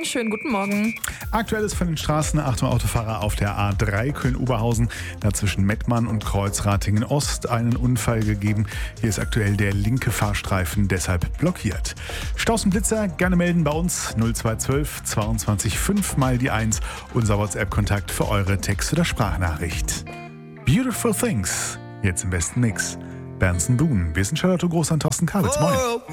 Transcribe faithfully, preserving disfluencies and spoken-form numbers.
schönen guten Morgen. Aktuell ist von den Straßen Achtung Autofahrer auf der A drei Köln-Oberhausen, dazwischen Mettmann und Kreuzratingen Ost einen Unfall gegeben. Hier ist aktuell der linke Fahrstreifen deshalb blockiert. Staus und Blitzer gerne melden bei uns null zwei zwölf zweiundzwanzig fünf mal die eins, unser WhatsApp-Kontakt für eure Text- oder Sprachnachricht. Beautiful Things, jetzt im besten Mix. Benson Boone, wir sind Charlotte Groß und Thorsten Kabitz. Moin.